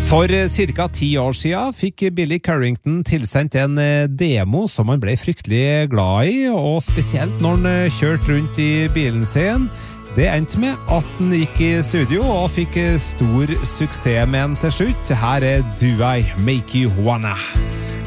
For cirka 10 år siden fikk Billy Currington tilsendt en demo som han ble fryktelig glad i, og spesielt når han kjørte rundt i bilen sin. Det endte med at han gikk i studio og fikk stor suksess med den til slutt. Her Do I Make You Wanna?